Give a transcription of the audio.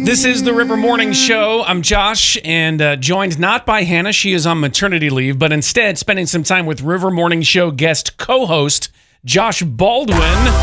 This is the River Morning Show. I'm Josh, and joined not by Hannah. She is on maternity leave, but instead spending some time with River Morning Show guest co-host Josh Baldwin.